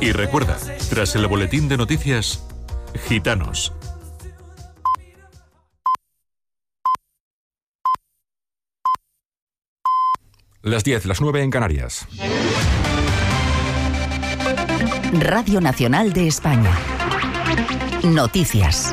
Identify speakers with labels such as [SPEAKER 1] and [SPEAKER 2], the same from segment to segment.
[SPEAKER 1] Y recuerda, tras el boletín de noticias, Gitanos.
[SPEAKER 2] Las 10, las 9 en Canarias.
[SPEAKER 3] Radio Nacional de España. Noticias.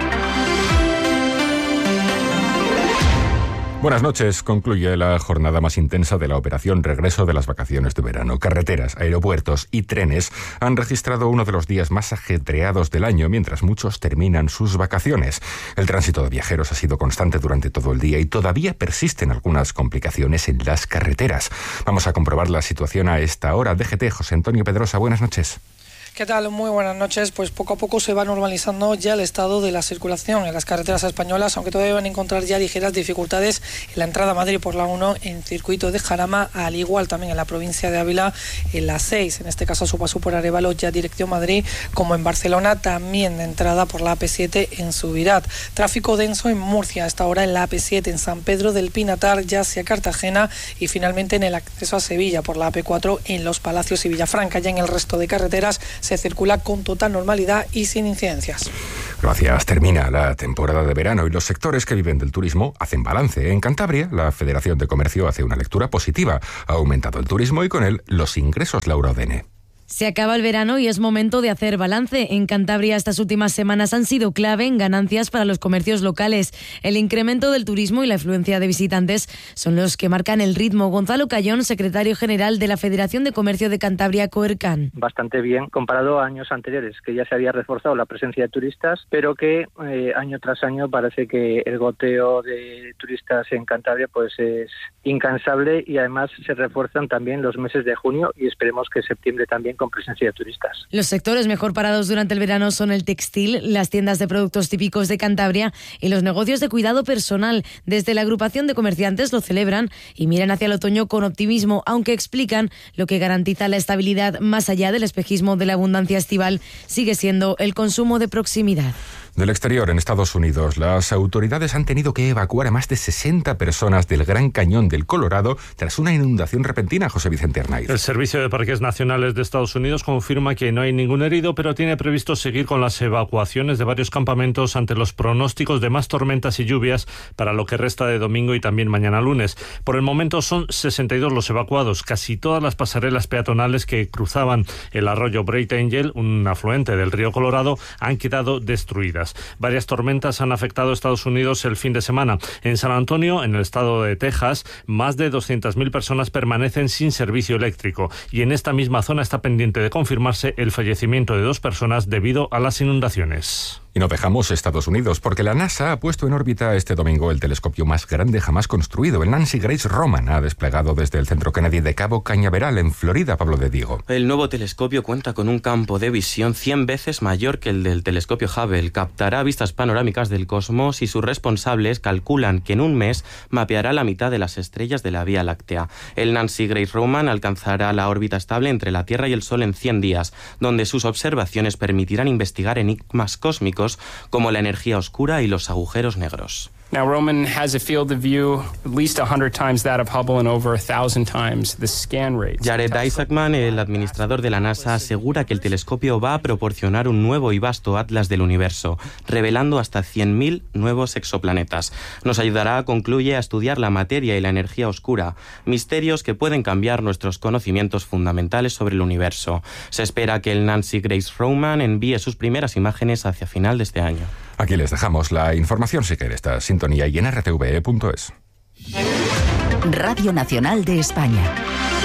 [SPEAKER 2] Buenas noches. Concluye la jornada más intensa de la operación Regreso de las vacaciones de verano. Carreteras, aeropuertos y trenes han registrado uno de los días más ajetreados del año, mientras muchos terminan sus vacaciones. El tránsito de viajeros ha sido constante durante todo el día y todavía persisten algunas complicaciones en las carreteras. Vamos a comprobar la situación a esta hora. DGT, José Antonio Pedrosa, buenas noches.
[SPEAKER 4] ¿Qué tal? Muy buenas noches. Pues poco a poco se va normalizando ya el estado de la circulación en las carreteras españolas, aunque todavía van a encontrar ya ligeras dificultades en la entrada a Madrid por la 1, en circuito de Jarama, al igual también en la provincia de Ávila, en la 6, en este caso su paso por Arévalo, ya dirección Madrid, como en Barcelona, también de entrada por la AP7 en Subirat. Tráfico denso en Murcia, a esta hora en la AP7, en San Pedro del Pinatar, ya hacia Cartagena, y finalmente en el acceso a Sevilla por la AP4 en Los Palacios y Villafranca. Ya en el resto de carreteras se circula con total normalidad y sin incidencias.
[SPEAKER 2] Gracias. Termina la temporada de verano y los sectores que viven del turismo hacen balance. En Cantabria, la Federación de Comercio hace una lectura positiva. Ha aumentado el turismo y con él los ingresos. Laura Odene.
[SPEAKER 5] Se acaba el verano y es momento de hacer balance. En Cantabria estas últimas semanas han sido clave en ganancias para los comercios locales. El incremento del turismo y la afluencia de visitantes son los que marcan el ritmo. Gonzalo Cayón, secretario general de la Federación de Comercio de Cantabria, Coercan.
[SPEAKER 6] Bastante bien comparado a años anteriores, que ya se había reforzado la presencia de turistas, pero que año tras año parece que el goteo de turistas en Cantabria pues es incansable, y además se refuerzan también los meses de junio y esperemos que septiembre también con presencia de turistas.
[SPEAKER 5] Los sectores mejor parados durante el verano son el textil, las tiendas de productos típicos de Cantabria y los negocios de cuidado personal. Desde la agrupación de comerciantes lo celebran y miran hacia el otoño con optimismo, aunque explican lo que garantiza la estabilidad más allá del espejismo de la abundancia estival sigue siendo el consumo de proximidad.
[SPEAKER 2] Del exterior, en Estados Unidos, las autoridades han tenido que evacuar a más de 60 personas del Gran Cañón del Colorado tras una inundación repentina. José Vicente Arnaiz.
[SPEAKER 7] El Servicio de Parques Nacionales de Estados Unidos confirma que no hay ningún herido, pero tiene previsto seguir con las evacuaciones de varios campamentos ante los pronósticos de más tormentas y lluvias para lo que resta de domingo y también mañana lunes. Por el momento son 62 los evacuados. Casi todas las pasarelas peatonales que cruzaban el arroyo Bright Angel, un afluente del río Colorado, han quedado destruidas. Varias tormentas han afectado a Estados Unidos el fin de semana. En San Antonio, en el estado de Texas, más de 200.000 personas permanecen sin servicio eléctrico, y en esta misma zona está pendiente de confirmarse el fallecimiento de 2 personas debido a las inundaciones.
[SPEAKER 2] Y no dejamos Estados Unidos, porque la NASA ha puesto en órbita este domingo el telescopio más grande jamás construido. El Nancy Grace Roman ha desplegado desde el Centro Kennedy de Cabo Cañaveral, en Florida. Pablo de Diego.
[SPEAKER 8] El nuevo telescopio cuenta con un campo de visión 100 veces mayor que el del telescopio Hubble. Captará vistas panorámicas del cosmos y sus responsables calculan que en un mes mapeará la mitad de las estrellas de la Vía Láctea. El Nancy Grace Roman alcanzará la órbita estable entre la Tierra y el Sol en 100 días, donde sus observaciones permitirán investigar enigmas cósmicos como la energía oscura y los agujeros negros.
[SPEAKER 9] Now, Roman has a field of view at least 100 times that of Hubble and over 1,000 times the scan rate.
[SPEAKER 8] Jared Isaacman, el administrador de la NASA, asegura que el telescopio va a proporcionar un nuevo y vasto atlas del universo, revelando hasta 100.000 nuevos exoplanetas. Nos ayudará, concluye, a estudiar la materia y la energía oscura, misterios que pueden cambiar nuestros conocimientos fundamentales sobre el universo. Se espera que el Nancy Grace Roman envíe sus primeras imágenes hacia final de este año.
[SPEAKER 2] Aquí les dejamos la información, si quiere esta sintonía, y en rtve.es.
[SPEAKER 3] Radio Nacional de España.